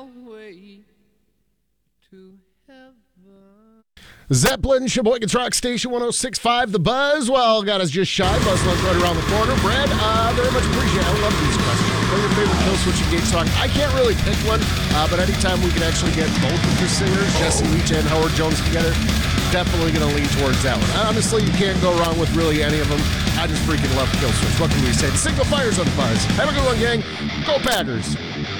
stairway to heaven. Zeppelin, Sheboygan's Rock Station 106.5, The Buzz. Well, got us just shy. Buzz Lunch right around the corner. Brad, very much appreciate it. I love these questions. What are your favorite Kill Switch Engage song? I can't really pick one, but anytime we can actually get both of the singers, Jesse Leach and Howard Jones together, definitely going to lean towards that one. Honestly, you can't go wrong with really any of them. I just freaking love Kill Switch. What can we say? Single Fires on the Buzz. Have a good one, gang. Go Packers.